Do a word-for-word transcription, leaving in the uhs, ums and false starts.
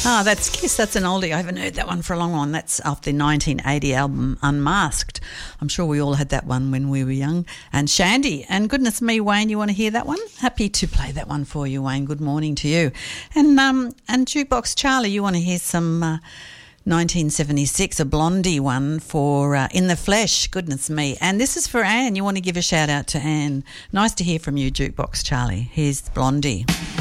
Ah, that's Kiss. That's an oldie. I haven't heard that one for a long one. That's off the nineteen eighty album Unmasked. I'm sure we all had that one when we were young. And Shandy. And goodness me, Wayne, you want to hear that one? Happy to play that one for you, Wayne. Good morning to you. And um, and Jukebox Charlie, you want to hear some uh, nineteen seventy-six, a Blondie one for uh, In the Flesh. Goodness me. And this is for Anne. You want to give a shout out to Anne. Nice to hear from you, Jukebox Charlie. Here's Blondie.